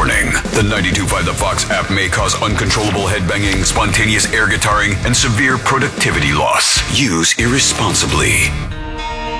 Warning: the 92.5 The Fox app may cause uncontrollable headbanging, spontaneous air guitaring, and severe productivity loss. Use irresponsibly.